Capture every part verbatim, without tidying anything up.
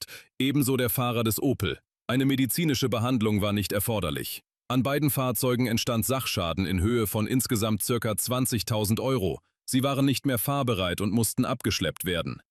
ebenso der Fahrer des Opel. Eine medizinische Behandlung war nicht erforderlich. An beiden Fahrzeugen entstand Sachschaden in Höhe von insgesamt ca. zwanzigtausend Euro. Sie waren nicht mehr fahrbereit und mussten abgeschleppt werden.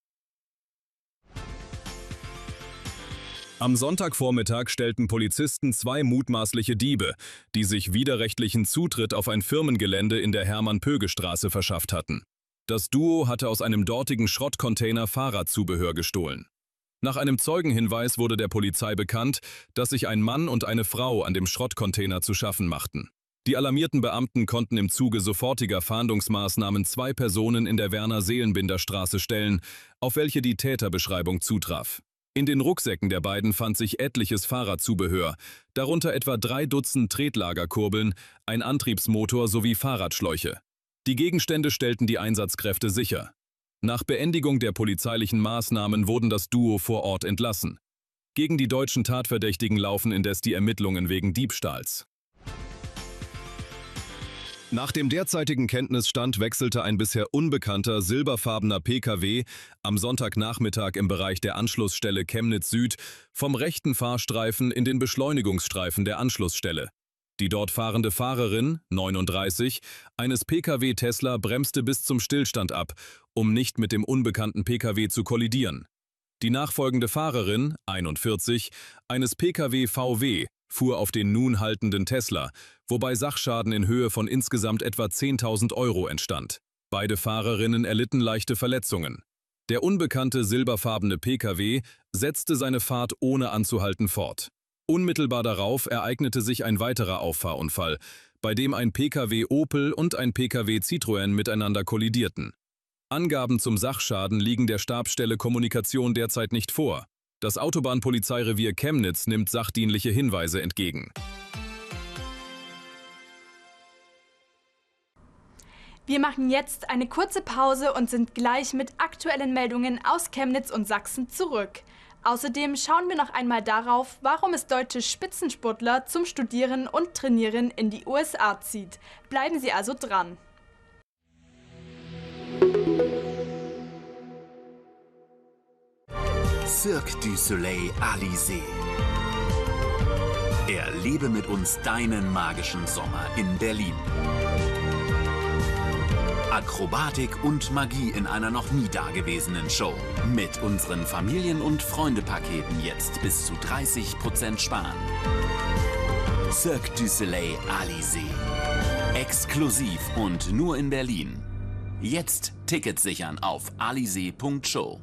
Am Sonntagvormittag stellten Polizisten zwei mutmaßliche Diebe, die sich widerrechtlichen Zutritt auf ein Firmengelände in der Hermann-Pöge-Straße verschafft hatten. Das Duo hatte aus einem dortigen Schrottcontainer Fahrradzubehör gestohlen. Nach einem Zeugenhinweis wurde der Polizei bekannt, dass sich ein Mann und eine Frau an dem Schrottcontainer zu schaffen machten. Die alarmierten Beamten konnten im Zuge sofortiger Fahndungsmaßnahmen zwei Personen in der Werner-Seelenbinder-Straße stellen, auf welche die Täterbeschreibung zutraf. In den Rucksäcken der beiden fand sich etliches Fahrradzubehör, darunter etwa drei Dutzend Tretlagerkurbeln, ein Antriebsmotor sowie Fahrradschläuche. Die Gegenstände stellten die Einsatzkräfte sicher. Nach Beendigung der polizeilichen Maßnahmen wurden das Duo vor Ort entlassen. Gegen die deutschen Tatverdächtigen laufen indes die Ermittlungen wegen Diebstahls. Nach dem derzeitigen Kenntnisstand wechselte ein bisher unbekannter silberfarbener P K W am Sonntagnachmittag im Bereich der Anschlussstelle Chemnitz Süd vom rechten Fahrstreifen in den Beschleunigungsstreifen der Anschlussstelle. Die dort fahrende Fahrerin, neununddreißig, eines P K W Tesla bremste bis zum Stillstand ab, um nicht mit dem unbekannten P K W zu kollidieren. Die nachfolgende Fahrerin, einundvierzig, eines P K W V W, fuhr auf den nun haltenden Tesla, wobei Sachschaden in Höhe von insgesamt etwa zehntausend Euro entstand. Beide Fahrerinnen erlitten leichte Verletzungen. Der unbekannte silberfarbene P K W setzte seine Fahrt ohne anzuhalten fort. Unmittelbar darauf ereignete sich ein weiterer Auffahrunfall, bei dem ein P K W Opel und ein P K W Citroën miteinander kollidierten. Angaben zum Sachschaden liegen der Stabsstelle Kommunikation derzeit nicht vor. Das Autobahnpolizeirevier Chemnitz nimmt sachdienliche Hinweise entgegen. Wir machen jetzt eine kurze Pause und sind gleich mit aktuellen Meldungen aus Chemnitz und Sachsen zurück. Außerdem schauen wir noch einmal darauf, warum es deutsche Spitzensportler zum Studieren und Trainieren in die U S A zieht. Bleiben Sie also dran. Cirque du Soleil Alizé. Erlebe mit uns deinen magischen Sommer in Berlin. Akrobatik und Magie in einer noch nie dagewesenen Show. Mit unseren Familien- und Freunde-Paketen jetzt bis zu dreißig Prozent sparen. Cirque du Soleil Alizé. Exklusiv und nur in Berlin. Jetzt Tickets sichern auf alizé punkt show.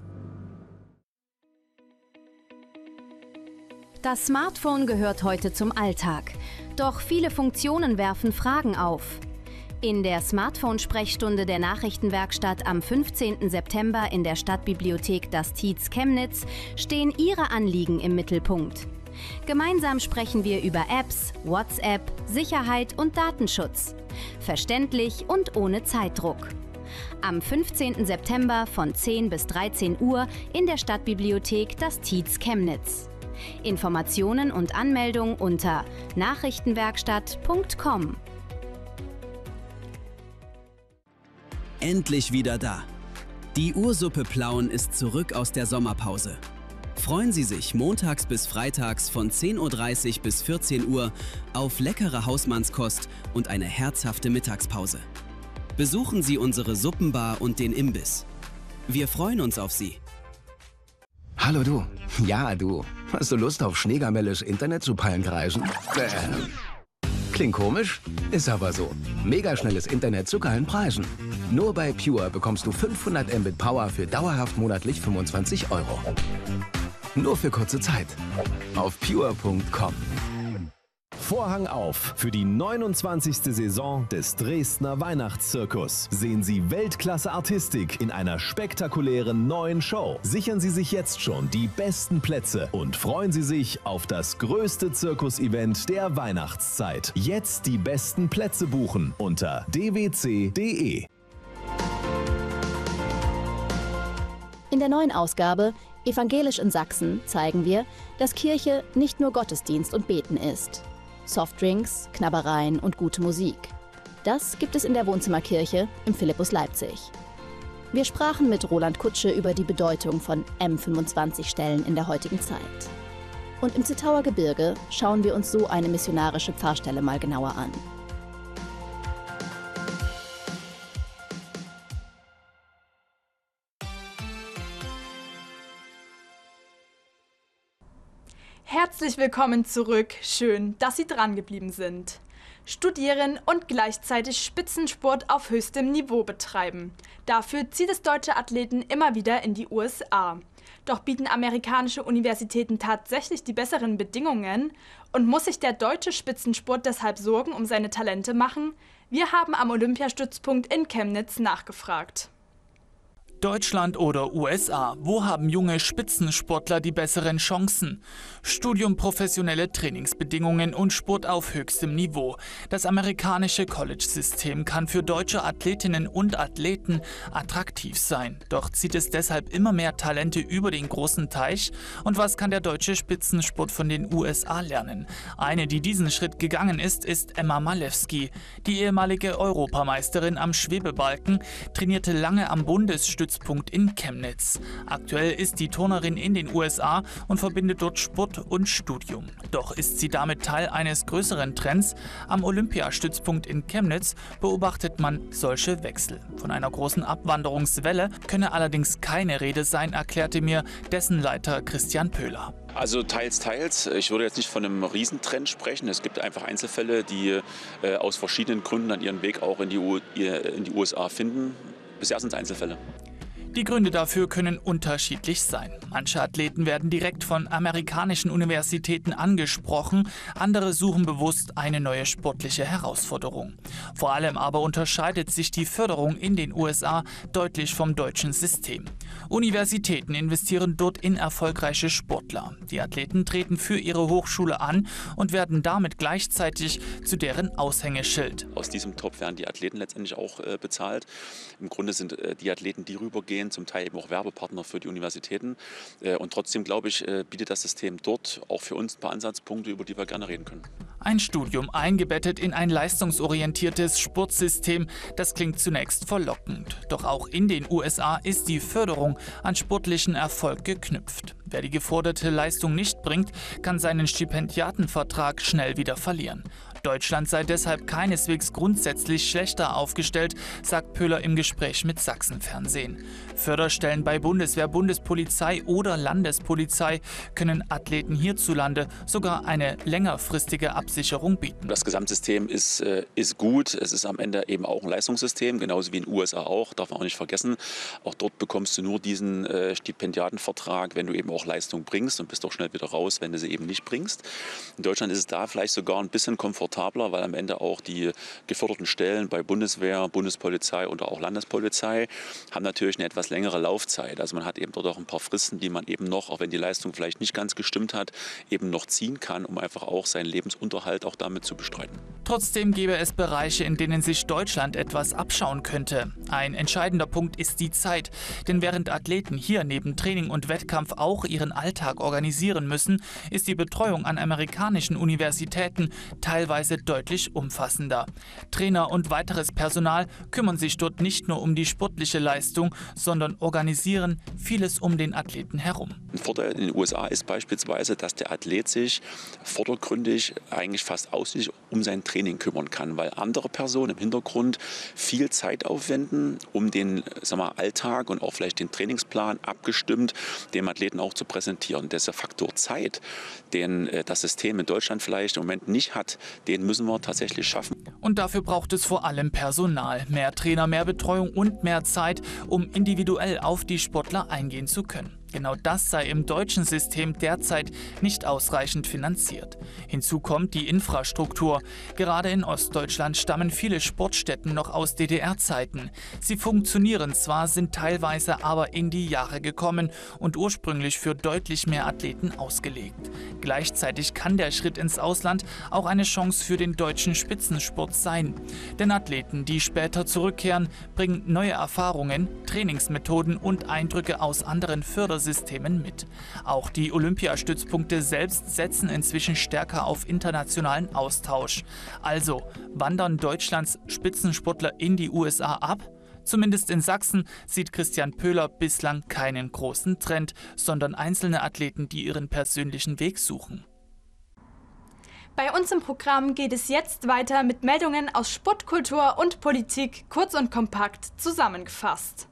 Das Smartphone gehört heute zum Alltag. Doch viele Funktionen werfen Fragen auf. In der Smartphone-Sprechstunde der Nachrichtenwerkstatt am fünfzehnten September in der Stadtbibliothek Das Tietz Chemnitz stehen Ihre Anliegen im Mittelpunkt. Gemeinsam sprechen wir über Apps, WhatsApp, Sicherheit und Datenschutz. Verständlich und ohne Zeitdruck. Am fünfzehnten September von zehn bis dreizehn Uhr in der Stadtbibliothek Das Tietz Chemnitz. Informationen und Anmeldung unter nachrichtenwerkstatt punkt com. Endlich wieder da. Die Ursuppe Plauen ist zurück aus der Sommerpause. Freuen Sie sich montags bis freitags von zehn Uhr dreißig bis vierzehn Uhr auf leckere Hausmannskost und eine herzhafte Mittagspause. Besuchen Sie unsere Suppenbar und den Imbiss. Wir freuen uns auf Sie. Hallo du. Ja, du. Hast du Lust auf schneegamelles Internet zu Pallenkreisen? Äh. Klingt komisch? Ist aber so. Megaschnelles Internet zu geilen Preisen. Nur bei Pure bekommst du fünfhundert Mbit Power für dauerhaft monatlich fünfundzwanzig Euro. Nur für kurze Zeit. Auf pure punkt com. Vorhang auf für die neunundzwanzigste Saison des Dresdner Weihnachtszirkus. Sehen Sie Weltklasse-Artistik in einer spektakulären neuen Show. Sichern Sie sich jetzt schon die besten Plätze und freuen Sie sich auf das größte Zirkus-Event der Weihnachtszeit. Jetzt die besten Plätze buchen unter d w c punkt d e. In der neuen Ausgabe Evangelisch in Sachsen zeigen wir, dass Kirche nicht nur Gottesdienst und Beten ist. Softdrinks, Knabbereien und gute Musik. Das gibt es in der Wohnzimmerkirche im Philippus Leipzig. Wir sprachen mit Roland Kutsche über die Bedeutung von M fünfundzwanzig-Stellen in der heutigen Zeit. Und im Zittauer Gebirge schauen wir uns so eine missionarische Pfarrstelle mal genauer an. Herzlich willkommen zurück. Schön, dass Sie dran geblieben sind. Studieren und gleichzeitig Spitzensport auf höchstem Niveau betreiben. Dafür zieht es deutsche Athleten immer wieder in die U S A. Doch bieten amerikanische Universitäten tatsächlich die besseren Bedingungen? Und muss sich der deutsche Spitzensport deshalb Sorgen um seine Talente machen? Wir haben am Olympiastützpunkt in Chemnitz nachgefragt. Deutschland oder U S A, wo haben junge Spitzensportler die besseren Chancen? Studium, professionelle Trainingsbedingungen und Sport auf höchstem Niveau. Das amerikanische College-System kann für deutsche Athletinnen und Athleten attraktiv sein. Doch zieht es deshalb immer mehr Talente über den großen Teich? Und was kann der deutsche Spitzensport von den U S A lernen? Eine, die diesen Schritt gegangen ist, ist Emma Malewski. Die ehemalige Europameisterin am Schwebebalken trainierte lange am Bundesstützpunkt in Chemnitz. Aktuell ist die Turnerin in den U S A und verbindet dort Sport und Studium. Doch ist sie damit Teil eines größeren Trends? Am Olympiastützpunkt in Chemnitz beobachtet man solche Wechsel. Von einer großen Abwanderungswelle könne allerdings keine Rede sein, erklärte mir dessen Leiter Christian Pöhler. Also teils, teils. Ich würde jetzt nicht von einem Riesentrend sprechen. Es gibt einfach Einzelfälle, die äh, aus verschiedenen Gründen dann ihren Weg auch in die, U in die U S A finden. Bisher sind es Einzelfälle. Die Gründe dafür können unterschiedlich sein. Manche Athleten werden direkt von amerikanischen Universitäten angesprochen, andere suchen bewusst eine neue sportliche Herausforderung. Vor allem aber unterscheidet sich die Förderung in den U S A deutlich vom deutschen System. Universitäten investieren dort in erfolgreiche Sportler. Die Athleten treten für ihre Hochschule an und werden damit gleichzeitig zu deren Aushängeschild. Aus diesem Topf werden die Athleten letztendlich auch äh, bezahlt. Im Grunde sind äh, die Athleten, die rübergehen, zum Teil eben auch Werbepartner für die Universitäten. Und trotzdem, glaube ich, bietet das System dort auch für uns ein paar Ansatzpunkte, über die wir gerne reden können. Ein Studium eingebettet in ein leistungsorientiertes Sportsystem, das klingt zunächst verlockend. Doch auch in den U S A ist die Förderung an sportlichen Erfolg geknüpft. Wer die geforderte Leistung nicht bringt, kann seinen Stipendiatenvertrag schnell wieder verlieren. Deutschland sei deshalb keineswegs grundsätzlich schlechter aufgestellt, sagt Pöhler im Gespräch mit Sachsenfernsehen. Förderstellen bei Bundeswehr, Bundespolizei oder Landespolizei können Athleten hierzulande sogar eine längerfristige Absicherung bieten. Das Gesamtsystem ist, äh, ist gut. Es ist am Ende eben auch ein Leistungssystem, genauso wie in den U S A auch, darf man auch nicht vergessen. Auch dort bekommst du nur diesen äh, Stipendiatenvertrag, wenn du eben auch Leistung bringst und bist auch schnell wieder raus, wenn du sie eben nicht bringst. In Deutschland ist es da vielleicht sogar ein bisschen komfortabler, weil am Ende auch die geförderten Stellen bei Bundeswehr, Bundespolizei oder auch Landespolizei haben natürlich eine etwas längere Laufzeit. Also man hat eben dort auch ein paar Fristen, die man eben noch, auch wenn die Leistung vielleicht nicht ganz gestimmt hat, eben noch ziehen kann, um einfach auch seinen Lebensunterhalt auch damit zu bestreiten. Trotzdem gäbe es Bereiche, in denen sich Deutschland etwas abschauen könnte. Ein entscheidender Punkt ist die Zeit. Denn während Athleten hier neben Training und Wettkampf auch ihren Alltag organisieren müssen, ist die Betreuung an amerikanischen Universitäten teilweise deutlich umfassender. Trainer und weiteres Personal kümmern sich dort nicht nur um die sportliche Leistung, sondern organisieren vieles um den Athleten herum. Ein Vorteil in den U S A ist beispielsweise, dass der Athlet sich vordergründig eigentlich fast ausschließlich um sein Training kümmern kann, weil andere Personen im Hintergrund viel Zeit aufwenden, um den sag mal, Alltag und auch vielleicht den Trainingsplan abgestimmt dem Athleten auch zu präsentieren. Dieser Faktor Zeit, den das System in Deutschland vielleicht im Moment nicht hat, den müssen wir tatsächlich schaffen. Und dafür braucht es vor allem Personal, mehr Trainer, mehr Betreuung und mehr Zeit, um individuell auf die Sportler eingehen zu können. Genau das sei im deutschen System derzeit nicht ausreichend finanziert. Hinzu kommt die Infrastruktur. Gerade in Ostdeutschland stammen viele Sportstätten noch aus D D R-Zeiten. Sie funktionieren zwar, sind teilweise aber in die Jahre gekommen und ursprünglich für deutlich mehr Athleten ausgelegt. Gleichzeitig kann der Schritt ins Ausland auch eine Chance für den deutschen Spitzensport sein. Denn Athleten, die später zurückkehren, bringen neue Erfahrungen, Trainingsmethoden und Eindrücke aus anderen Fördersystemen Systemen mit. Auch die Olympiastützpunkte selbst setzen inzwischen stärker auf internationalen Austausch. Also wandern Deutschlands Spitzensportler in die U S A ab? Zumindest in Sachsen sieht Christian Pöhler bislang keinen großen Trend, sondern einzelne Athleten, die ihren persönlichen Weg suchen. Bei uns im Programm geht es jetzt weiter mit Meldungen aus Sport, Kultur und Politik, kurz und kompakt zusammengefasst.